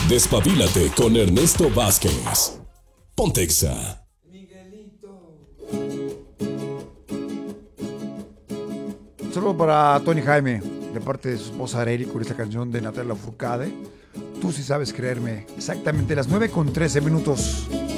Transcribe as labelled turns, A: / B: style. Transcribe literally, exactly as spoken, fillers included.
A: Despabilate con Ernesto Vázquez. Pontexa.
B: Un saludo para Tony Jaime, de parte de su esposa Areli, con esta canción de Natalia Lafourcade. Tú sí sabes creerme. Exactamente las nueve con trece minutos.